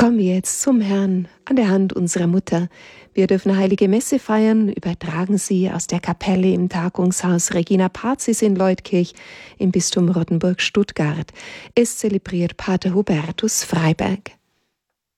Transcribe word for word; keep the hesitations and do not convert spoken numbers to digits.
Kommen wir jetzt zum Herrn an der Hand unserer Mutter. Wir dürfen Heilige Messe feiern, übertragen sie aus der Kapelle im Tagungshaus Regina Pazis in Leutkirch im Bistum Rottenburg-Stuttgart. Es zelebriert Pater Hubertus Freiberg.